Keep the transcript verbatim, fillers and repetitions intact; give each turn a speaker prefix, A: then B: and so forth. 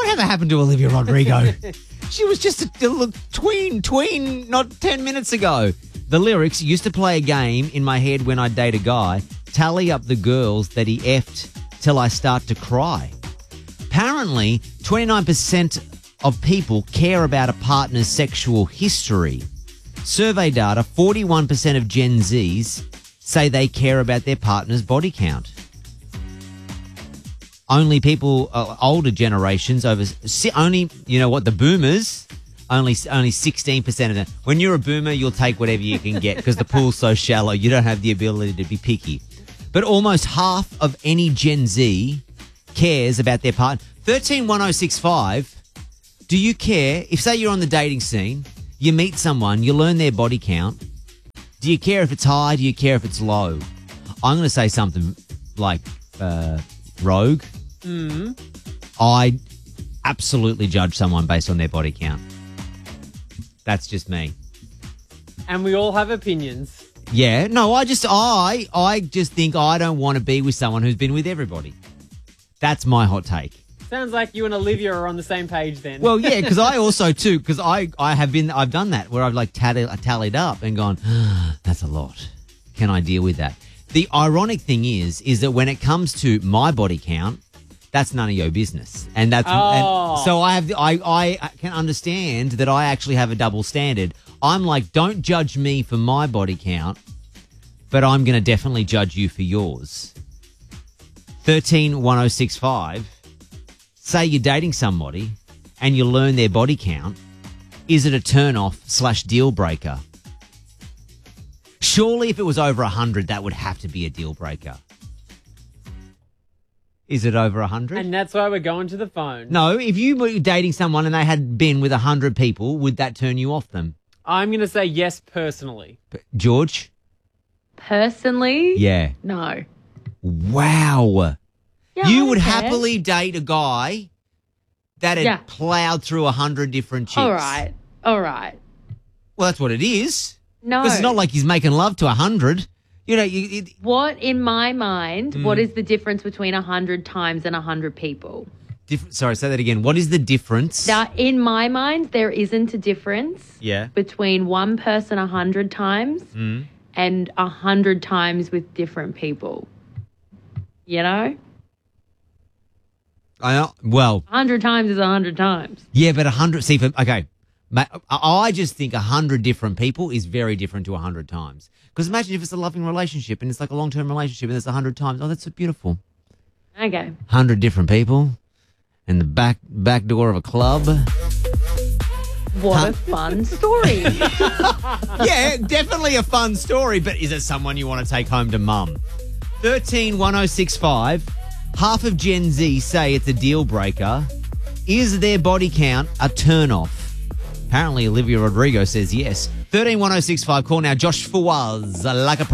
A: Whatever happened to Olivia Rodrigo? She was just a, a tween, tween not ten minutes ago. The lyrics, used to play a game in my head when I date a guy, tally up the girls that he effed till I start to cry. Apparently, twenty-nine percent of people care about a partner's sexual history. Survey data, forty-one percent of Gen Zs say they care about their partner's body count. Only people, uh, older generations, over only, you know what, the boomers, only only sixteen percent of them. When you're a boomer, you'll take whatever you can get because the pool's so shallow, you don't have the ability to be picky. But almost half of any Gen Z cares about their partner. thirteen one oh six five, do you care, if say you're on the dating scene, you meet someone, you learn their body count, do you care if it's high, do you care if it's low? I'm going to say something like uh, rogue.
B: Mm.
A: I absolutely judge someone based on their body count. That's just me.
B: And we all have opinions.
A: Yeah, no, I just I I just think I don't want to be with someone who's been with everybody. That's my hot take.
B: Sounds like you and Olivia are on the same page then.
A: Well, yeah, because I also too, because I I have been I've done that where I've like tallied, tallied up and gone, ah, that's a lot. Can I deal with that? The ironic thing is, is that when it comes to my body count, that's none of your business, and that's
B: oh.
A: and so I have I I can understand that I actually have a double standard. I'm like, don't judge me for my body count, but I'm going to definitely judge you for yours. thirteen one oh six five. Say you're dating somebody and you learn their body count. Is it a turn-off slash deal breaker? Surely if it was over one hundred, that would have to be a deal breaker. Is it over one hundred?
B: And that's why we're going to the phone.
A: No, if you were dating someone and they had been with one hundred people, would that turn you off them?
B: I'm going to say yes personally.
A: George?
C: Personally?
A: Yeah.
C: No.
A: Wow.
C: Yeah,
A: you
C: I
A: would
C: care.
A: happily date a guy that had
C: Yeah.
A: ploughed through a hundred different chicks.
C: All right. All right.
A: Well, that's what it is.
C: No.
A: Because it's not like he's making love to a hundred. You know, you, it,
C: What, in my mind,
A: Mm.
C: what is the difference between a hundred times and a hundred people?
A: diff- sorry, say that again. What is the difference?
C: Now, in my mind, there isn't a difference
A: Yeah.
C: between one person a hundred times
A: Mm.
C: and a hundred times with different people. You know?
A: I know. Well,
C: A hundred times is a hundred times.
A: yeah, but a hundred. See, for, okay. Ma- I I just think a hundred different people is very different to a hundred times. Because imagine if it's a loving relationship and it's like a long-term relationship and it's a hundred times. Oh, that's so beautiful.
C: Okay.
A: Hundred different people in the back back door of a club.
C: What a fun story.
A: Yeah, definitely a fun story, but is it someone you want to take home to mum? thirteen one oh six five. Half of Gen Z say it's a deal breaker. Is their body count a turn off? Apparently Olivia Rodrigo says yes. thirteen one oh six five. Call now. Josh Fawaz, like a